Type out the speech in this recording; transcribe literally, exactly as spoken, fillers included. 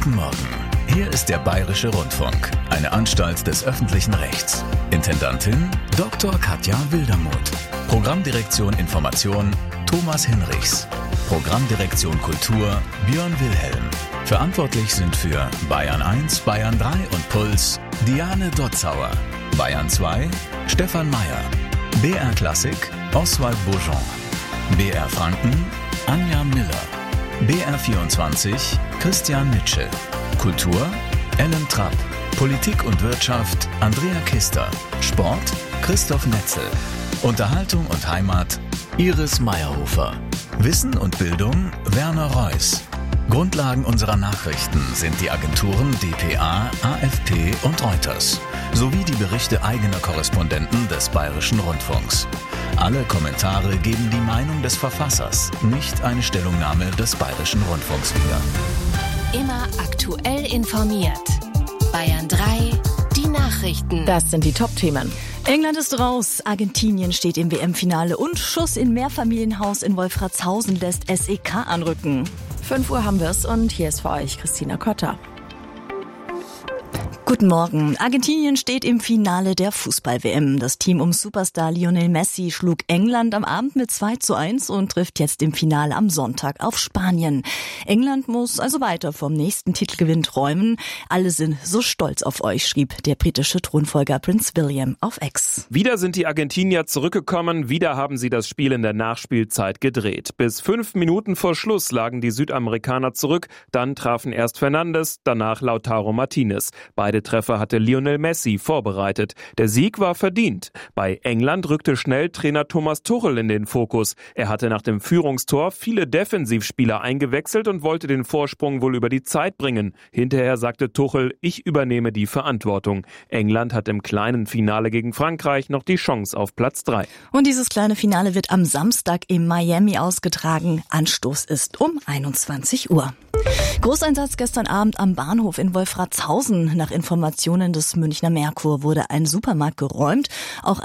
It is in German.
Guten Morgen. Hier ist der Bayerische Rundfunk, eine Anstalt des öffentlichen Rechts. Intendantin Doktor Katja Wildermuth. Programmdirektion Information Thomas Hinrichs. Programmdirektion Kultur Björn Wilhelm. Verantwortlich sind für Bayern eins, Bayern drei und Puls Diane Dotzauer. Bayern zwei Stefan Meyer. B R Klassik Oswald Beaujean. B R Franken Anja Miller. B R vierundzwanzig Christian Mitschel. Kultur Ellen Trapp. Politik und Wirtschaft Andrea Kister. Sport Christoph Netzel. Unterhaltung und Heimat Iris Meyerhofer. Wissen und Bildung Werner Reuss. Grundlagen unserer Nachrichten sind die Agenturen D P A, A F P und Reuters sowie die Berichte eigener Korrespondenten des Bayerischen Rundfunks. Alle Kommentare geben die Meinung des Verfassers, nicht eine Stellungnahme des Bayerischen Rundfunks wieder. Immer aktuell informiert. Bayern drei, die Nachrichten. Das sind die Top-Themen. England ist raus, Argentinien steht im W M-Finale und Schuss in Mehrfamilienhaus in Wolfratshausen lässt S E K anrücken. fünf Uhr haben wir es und hier ist für euch Christina Kotter. Guten Morgen. Argentinien steht im Finale der Fußball-W M. Das Team um Superstar Lionel Messi schlug England am Abend mit zwei zu eins und trifft jetzt im Finale am Sonntag auf Spanien. England muss also weiter vom nächsten Titelgewinn träumen. Alle sind so stolz auf euch, schrieb der britische Thronfolger Prinz William auf X. Wieder sind die Argentinier zurückgekommen, wieder haben sie das Spiel in der Nachspielzeit gedreht. Bis fünf Minuten vor Schluss lagen die Südamerikaner zurück, dann trafen erst Fernandes, danach Lautaro Martinez. Beide Treffer hatte Lionel Messi vorbereitet. Der Sieg war verdient. Bei England rückte schnell Trainer Thomas Tuchel in den Fokus. Er hatte nach dem Führungstor viele Defensivspieler eingewechselt und wollte den Vorsprung wohl über die Zeit bringen. Hinterher sagte Tuchel, ich übernehme die Verantwortung. England hat im kleinen Finale gegen Frankreich noch die Chance auf Platz drei. Und dieses kleine Finale wird am Samstag in Miami ausgetragen. Anstoß ist um einundzwanzig Uhr. Großeinsatz gestern Abend am Bahnhof in Wolfratshausen. Nach Informationen des Münchner Merkur wurde ein Supermarkt geräumt. Auch